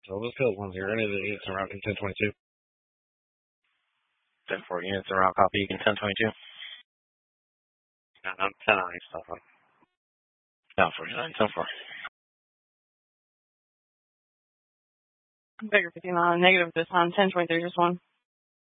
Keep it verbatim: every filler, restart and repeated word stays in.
So let's go one zero. Any of the units around ten twenty-two. ten four units around copy. You can ten twenty-two. No, no, ten nine stuff. No, forty-nine, ten four. Bigger fifty-nine, negative this time, ten twenty-three, just one.